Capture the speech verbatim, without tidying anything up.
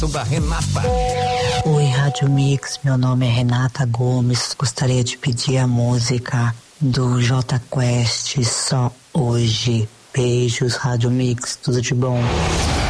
Da Renata. Oi, Rádio Mix, meu nome é Renata Gomes. Gostaria de pedir a música do Jota Quest, Só Hoje. Beijos, Rádio Mix, tudo de bom.